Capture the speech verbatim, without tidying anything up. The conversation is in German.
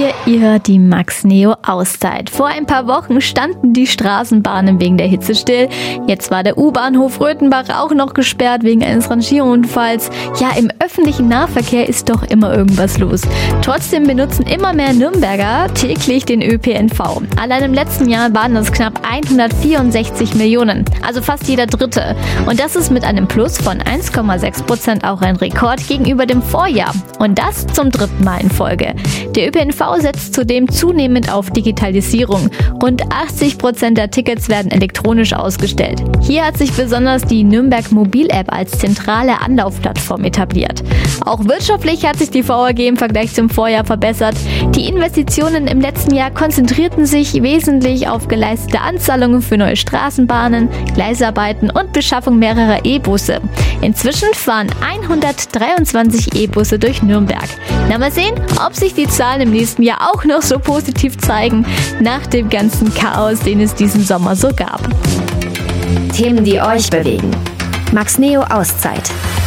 Hier ihr hört die Max Neo Auszeit. Vor ein paar Wochen standen die Straßenbahnen wegen der Hitze still. Jetzt war der U-Bahnhof Röthenbach auch noch gesperrt wegen eines Rangierunfalls. Ja, im öffentlichen Nahverkehr ist doch immer irgendwas los. Trotzdem benutzen immer mehr Nürnberger täglich den Ö P N V. Allein im letzten Jahr waren das knapp hundertvierundsechzig Millionen, also fast jeder Dritte. Und das ist mit einem Plus von eins Komma sechs Prozent auch ein Rekord gegenüber dem Vorjahr. Und das zum dritten Mal in Folge. Der Ö P N V setzt zudem zunehmend auf Digitalisierung. Rund achtzig Prozent der Tickets werden elektronisch ausgestellt. Hier hat sich besonders die Nürnberg Mobil-App als zentrale Anlaufplattform etabliert. Auch wirtschaftlich hat sich die V A G im Vergleich zum Vorjahr verbessert. Die Investitionen im letzten Jahr konzentrierten sich wesentlich auf geleistete Anzahlungen für neue Straßenbahnen, Gleisarbeiten und Beschaffung mehrerer E-Busse. Inzwischen fahren hundertdreiundzwanzig E-Busse durch Nürnberg. Na, mal sehen, ob sich die Zahlen im nächsten Jahr auch noch so positiv zeigen, nach dem ganzen Chaos, den es diesen Sommer so gab. Themen, die euch bewegen. Max Neo Auszeit.